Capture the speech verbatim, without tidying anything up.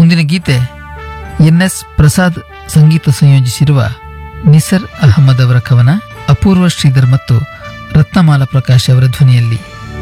ಮುಂದಿನ ಗೀತೆ N S Prasad ಸಂಗೀತ ಸಂಯೋಜಿಸಿರುವ ನಿಸರ್ ಅಹಮದ್ ಅವರ ಕವನ, ಅಪೂರ್ವ ಶ್ರೀಧರ್ ಮತ್ತು ರತ್ನಮಾಲಾ ಪ್ರಕಾಶ್ ಅವರ ಧ್ವನಿಯಲ್ಲಿ.